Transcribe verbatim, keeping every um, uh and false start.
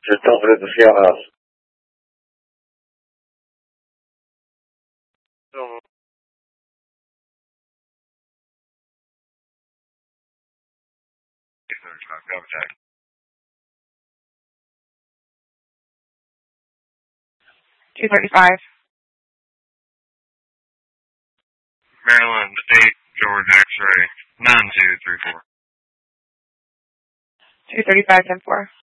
Just dump it at the scout house. So, two thirty-five. Maryland, eight, George, X-ray, nine two three four. two thirty-five, ten four.